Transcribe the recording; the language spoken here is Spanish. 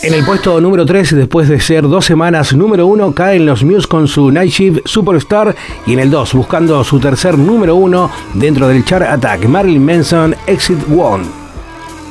En el puesto número 3, después de ser 2 semanas número 1, caen los Muse con su Night Shift Superstar. Y en el 2, buscando su tercer número 1 dentro del Chart Attack, Marilyn Manson, Exit One.